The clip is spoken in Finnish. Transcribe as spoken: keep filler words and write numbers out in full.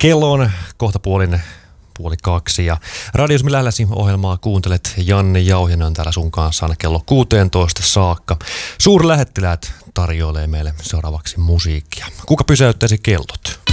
Kello on kohta puolin puoli kaksi ja Radiosmi Lähläsi ohjelmaa kuuntelet. Janne Jauhinen on täällä sun kanssa aina kello kuusitoista saakka. Suurlähettiläät tarjoilee meille seuraavaksi musiikkia. Kuka pysäyttäisi kellot?